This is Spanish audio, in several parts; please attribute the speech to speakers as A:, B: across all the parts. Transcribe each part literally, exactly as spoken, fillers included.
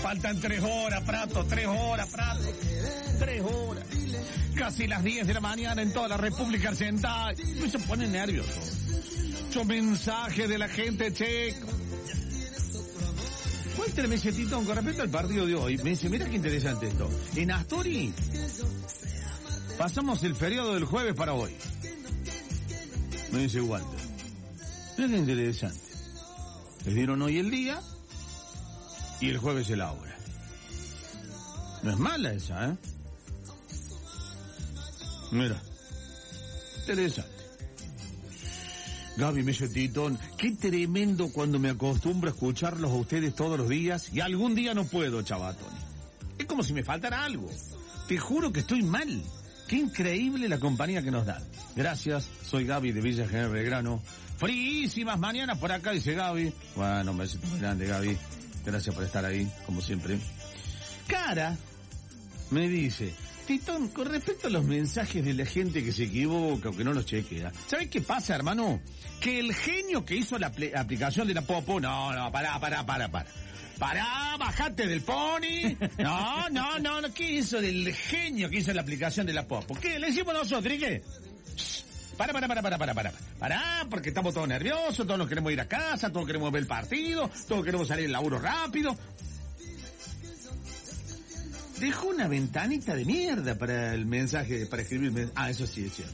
A: faltan tres horas, Prato, tres horas, Prato. Tres horas. Casi las diez de la mañana en toda la República Argentina. Me se pone nervioso. Mucho mensaje de la gente, checo. Cuéntale, me dice Titón, con respecto al partido de hoy. Me dice, mira qué interesante esto. En Astori pasamos el feriado del jueves para hoy. Me dice Walter. Mira qué interesante. Les dieron hoy el día y el jueves el hora. No es mala esa, ¿eh? Mira. Interesante. Gaby, me dice Titón, qué tremendo cuando me acostumbro a escucharlos a ustedes todos los días y algún día no puedo, chavatón. Es como si me faltara algo. Te juro que estoy mal. Qué increíble la compañía que nos dan. Gracias, soy Gaby de Villa General Belgrano. Fríísimas mañanas por acá, dice Gaby. Bueno, un besito muy grande, Gaby. Gracias por estar ahí, como siempre. Cara me dice, Titón, con respecto a los mensajes de la gente que se equivoca o que no los chequea, ¿sabes qué pasa, hermano? Que el genio que hizo la ple- aplicación de la Popo, no, no, pará, pará, pará, pará. Pará, bajate del pony. No, no, no, no, ¿qué hizo del genio que hizo la aplicación de la Popo? ¿Qué le hicimos nosotros? ¿Y qué? Para, para, para, para, para, para. Pará, porque estamos todos nerviosos, todos nos queremos ir a casa, todos queremos ver el partido, todos queremos salir del laburo rápido. Dejó una ventanita de mierda para el mensaje, para escribir. Ah, eso sí es cierto.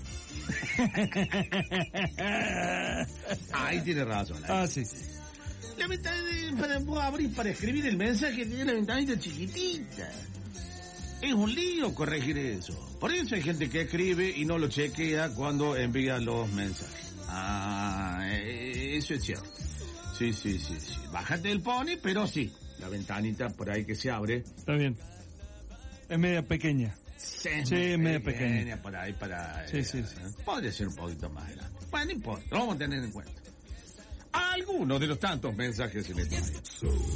A: Ahí tiene razón. Ahí.
B: Ah, sí, sí.
A: La ventanita para puedo abrir para escribir el mensaje tiene la ventanita chiquitita. Es un lío corregir eso. Por eso hay gente que escribe y no lo chequea cuando envía los mensajes. Ah, eso es cierto. Sí, sí, sí, sí. Bájate del pony, pero sí. La ventanita por ahí que se abre.
B: Está bien. Es media pequeña.
A: Sí,
B: sí media, media pequeña.
A: pequeña. Por ahí para...
B: Sí,
A: eh,
B: sí, sí.
A: Podría ser un poquito más grande. Bueno, no importa. Lo vamos a tener en cuenta. Algunos de los tantos mensajes en el